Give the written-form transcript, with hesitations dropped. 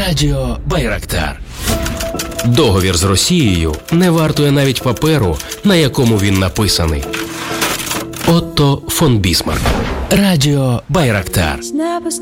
Радіо Байрактар. Договір з Росією не вартує навіть паперу, на якому він написаний. Отто фон Бісмарк. Радіо Байрактар.